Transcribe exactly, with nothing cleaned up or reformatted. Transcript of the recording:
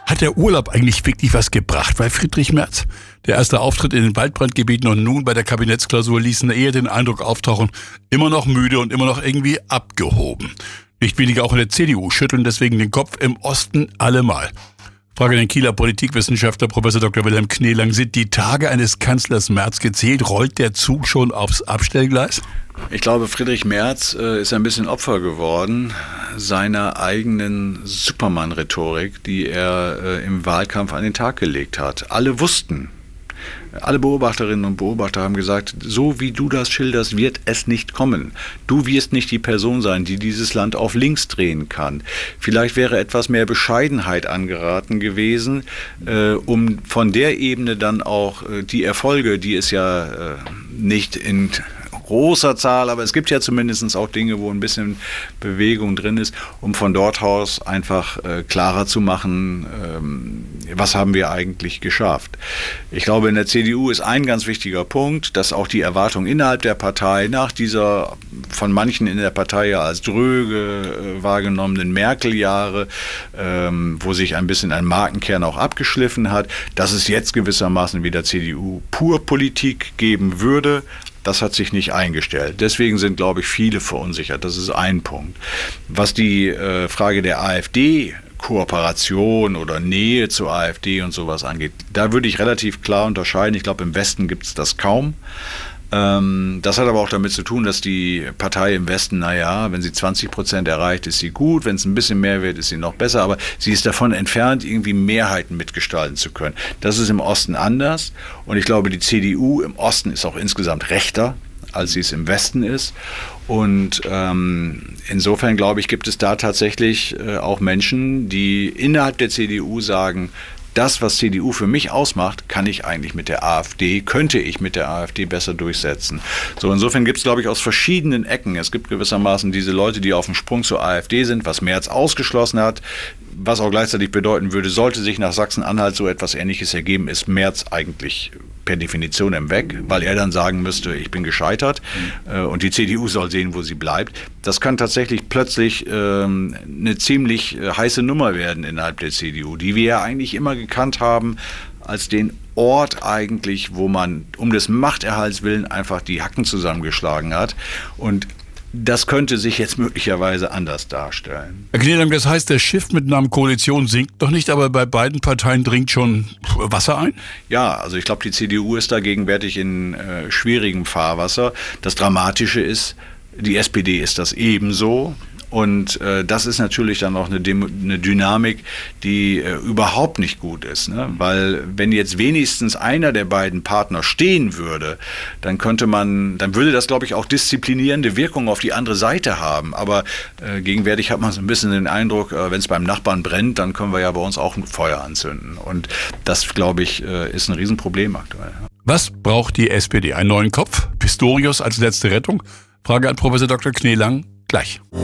Hat der Urlaub eigentlich wirklich was gebracht bei Friedrich Merz? Der erste Auftritt in den Waldbrandgebieten und nun bei der Kabinettsklausur ließen eher den Eindruck auftauchen, immer noch müde und immer noch irgendwie abgehoben. Nicht weniger auch in der C D U schütteln deswegen den Kopf im Osten allemal. Frage den Kieler Politikwissenschaftler Professor Doktor Wilhelm Kneelang: Sind die Tage eines Kanzlers Merz gezählt? Rollt der Zug schon aufs Abstellgleis? Ich glaube, Friedrich Merz äh, ist ein bisschen Opfer geworden seiner eigenen Superman-Rhetorik, die er äh, im Wahlkampf an den Tag gelegt hat. Alle wussten, alle Beobachterinnen und Beobachter haben gesagt, so wie du das schilderst, wird es nicht kommen. Du wirst nicht die Person sein, die dieses Land auf links drehen kann. Vielleicht wäre etwas mehr Bescheidenheit angeraten gewesen, äh, um von der Ebene dann auch äh, die Erfolge, die es ja äh, nicht in großer Zahl, aber es gibt ja zumindest auch Dinge, wo ein bisschen Bewegung drin ist, um von dort aus einfach äh, klarer zu machen, ähm, was haben wir eigentlich geschafft. Ich glaube, in der C D U ist ein ganz wichtiger Punkt, dass auch die Erwartung innerhalb der Partei nach dieser von manchen in der Partei ja als dröge äh, wahrgenommenen Merkel-Jahre, ähm, wo sich ein bisschen ein Markenkern auch abgeschliffen hat, dass es jetzt gewissermaßen wieder C D U pur Politik geben würde. Das hat sich nicht eingestellt. Deswegen sind, glaube ich, viele verunsichert. Das ist ein Punkt. Was die äh, Frage der AfD Kooperation oder Nähe zur AfD und sowas angeht, da würde ich relativ klar unterscheiden. Ich glaube, im Westen gibt es das kaum. Ähm, das hat aber auch damit zu tun, dass die Partei im Westen, naja, wenn sie zwanzig Prozent erreicht, ist sie gut. Wenn es ein bisschen mehr wird, ist sie noch besser. Aber sie ist davon entfernt, irgendwie Mehrheiten mitgestalten zu können. Das ist im Osten anders. Und ich glaube, die C D U im Osten ist auch insgesamt rechter, als sie es im Westen ist. Und ähm, insofern, glaube ich, gibt es da tatsächlich äh, auch Menschen, die innerhalb der C D U sagen, das, was C D U für mich ausmacht, kann ich eigentlich mit der AfD, könnte ich mit der AfD besser durchsetzen. So, insofern gibt es, glaube ich, aus verschiedenen Ecken. Es gibt gewissermaßen diese Leute, die auf dem Sprung zur AfD sind, was Merz ausgeschlossen hat, was auch gleichzeitig bedeuten würde, sollte sich nach Sachsen-Anhalt so etwas Ähnliches ergeben, ist Merz eigentlich per Definition im Weg, weil er dann sagen müsste, ich bin gescheitert äh, und die C D U soll sehen, wo sie bleibt. Das kann tatsächlich plötzlich ähm, eine ziemlich äh, heiße Nummer werden innerhalb der C D U, die wir ja eigentlich immer gekannt haben als den Ort eigentlich, wo man um des Machterhalts willen einfach die Hacken zusammengeschlagen hat. Und das könnte sich jetzt möglicherweise anders darstellen. Herr Kneelang, das heißt, das Schiff mit Namen Koalition sinkt noch nicht, aber bei beiden Parteien dringt schon Wasser ein? Ja, also ich glaube, die C D U ist da gegenwärtig in äh, schwierigem Fahrwasser. Das Dramatische ist, die S P D ist das ebenso. Und äh, das ist natürlich dann auch eine, Demo- eine Dynamik, die äh, überhaupt nicht gut ist. Ne? Weil wenn jetzt wenigstens einer der beiden Partner stehen würde, dann könnte man, dann würde das, glaube ich, auch disziplinierende Wirkung auf die andere Seite haben. Aber äh, gegenwärtig hat man so ein bisschen den Eindruck, äh, wenn es beim Nachbarn brennt, dann können wir ja bei uns auch ein Feuer anzünden. Und das, glaube ich, äh, ist ein Riesenproblem aktuell. Was braucht die S P D? Einen neuen Kopf? Pistorius als letzte Rettung? Frage an Professor Doktor Kneelang gleich.